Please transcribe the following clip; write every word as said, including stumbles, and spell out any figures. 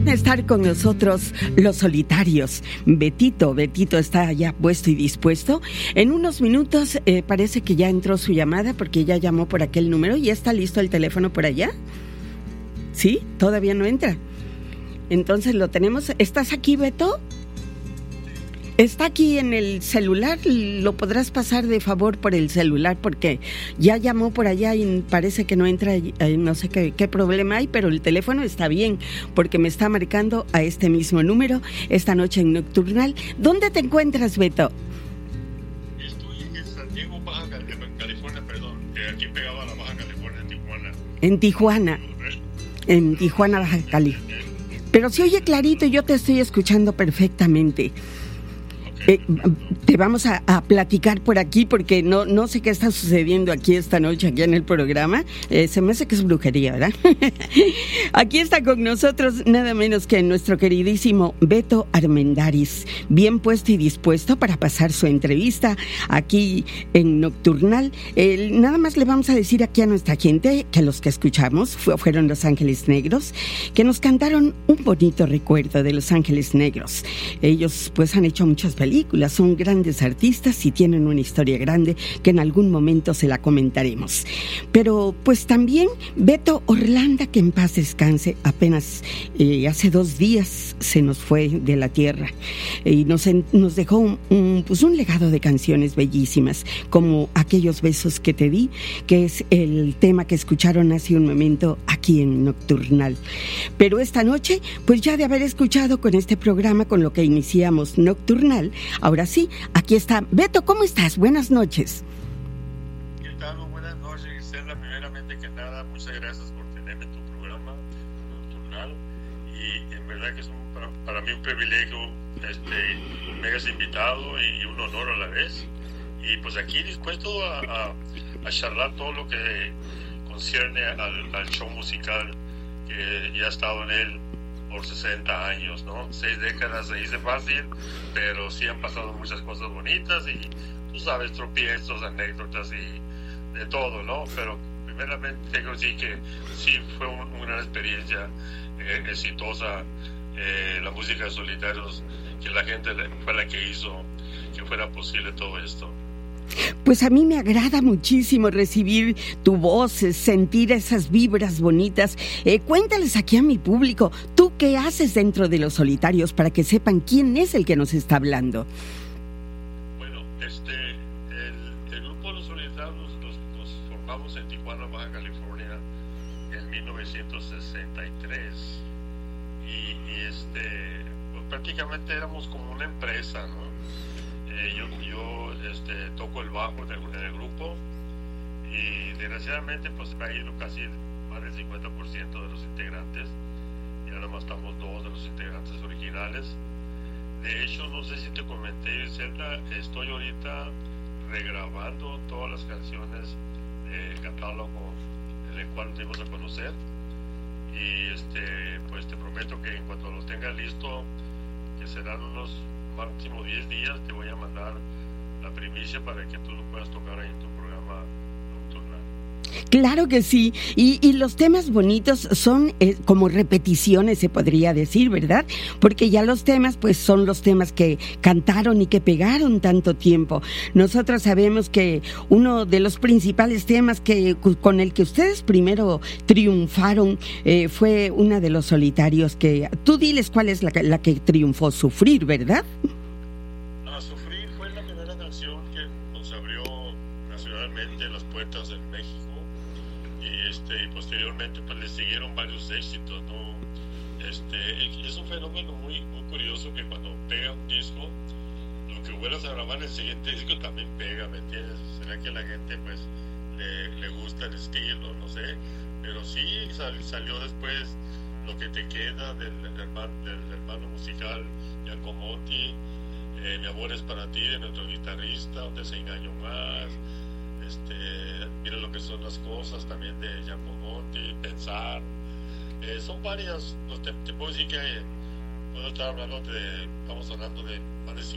a estar con nosotros los solitarios. Betito, Betito está ya puesto y dispuesto. En unos minutos eh, parece que ya entró su llamada porque ya llamó por aquel número. ¿Ya está listo el teléfono por allá? ¿Sí? ¿Todavía no entra? Entonces lo tenemos. ¿Estás aquí, Beto? Está aquí en el celular, lo podrás pasar de favor por el celular porque ya llamó por allá y parece que no entra, no sé qué, qué problema hay, pero el teléfono está bien porque me está marcando a este mismo número esta noche en Nocturnal. ¿Dónde te encuentras, Beto? Estoy en San Diego, Baja California, perdón, que aquí pegaba a la Baja California, en Tijuana. En Tijuana, en Tijuana, Baja California. Pero se oye clarito, yo te estoy escuchando perfectamente. Eh, te vamos a, a platicar por aquí porque no, no sé qué está sucediendo aquí esta noche, aquí en el programa. Eh, se me hace que es brujería, ¿verdad? Aquí está con nosotros nada menos que nuestro queridísimo Beto Armendáriz, bien puesto y dispuesto para pasar su entrevista aquí en Nocturnal. Eh, nada más le vamos a decir aquí a nuestra gente que los que escuchamos fue, fueron Los Ángeles Negros, que nos cantaron un bonito recuerdo de Los Ángeles Negros. Ellos pues han hecho muchas películas. películas, son grandes artistas y tienen una historia grande que en algún momento se la comentaremos. Pero pues también Beto Orlanda, que en paz descanse, apenas eh, hace dos días se nos fue de la tierra y nos, en, nos dejó un, un, pues un legado de canciones bellísimas como Aquellos besos que te di, que es el tema que escucharon hace un momento aquí en Nocturnal. Pero esta noche, pues ya de haber escuchado con este programa con lo que iniciamos Nocturnal, ahora sí, aquí está. Beto, ¿cómo estás? Buenas noches. ¿Qué tal? Buenas noches, Gisela. Primeramente que nada, muchas gracias por tenerme en tu programa Nocturnal. Y en verdad que es un, para, para mí un privilegio, este, me hayas invitado y, y un honor a la vez. Y pues aquí dispuesto a, a, a charlar todo lo que concierne al, al show musical que ya he estado en él por sesenta años, ¿no? Seis décadas se dice fácil, pero sí han pasado muchas cosas bonitas y, tú sabes, tropiezos, anécdotas y de todo, ¿no? Pero primeramente tengo que decir que sí fue un, una experiencia eh, exitosa, eh, la música de Solitarios, que la gente fue la que hizo que fuera posible todo esto. Pues a mí me agrada muchísimo recibir tu voz, sentir esas vibras bonitas. Eh, cuéntales aquí a mi público, ¿tú qué haces dentro de Los Solitarios para que sepan quién es el que nos está hablando? Bueno, este, el, el grupo de Los Solitarios los, los formamos en Tijuana, Baja California, en mil novecientos sesenta y tres y, y este, pues prácticamente éramos como una empresa, ¿no? Eh, yo yo este, toco el bajo en el, en el grupo y desgraciadamente pues ha ido casi más del cincuenta por ciento de los integrantes. Ya nada más estamos dos de los integrantes originales. De hecho, no sé si te comenté, Zelda, estoy ahorita regrabando todas las canciones del catálogo en el cual nos dimos a conocer y este, pues te prometo que en cuanto lo tenga listo, que serán unos máximo diez días, te voy a mandar la primicia para que tú lo puedas tocar ahí en tu programa Nocturnal. Claro que sí, y, y los temas bonitos son eh, como repeticiones, se podría decir, ¿verdad? Porque ya los temas pues son los temas que cantaron y que pegaron tanto tiempo. Nosotros sabemos que uno de los principales temas que con el que ustedes primero triunfaron eh, fue una de Los Solitarios, que tú diles cuál es la, la que triunfó, Sufrir, ¿verdad? Ah, Sufrir fue la primera canción que nos abrió nacionalmente las puertas en México. Y este y posteriormente pues le siguieron varios éxitos, ¿no? Este es un fenómeno muy muy curioso que cuando pega un disco, lo que vuelvas a grabar en el siguiente disco también pega, ¿me entiendes? Será que a la gente pues le, le gusta el estilo, no sé, pero sí sal, salió después Lo que te queda del, del, hermano, del hermano musical Giacomo Monti, eh, Mi amor es para ti de nuestro guitarrista, Un desengaño más, este, Mira lo que son las cosas también de Giacomo Monti, Pensar, eh, son varias, pues te, te puedo decir que puedo estar hablando de, estamos hablando de más de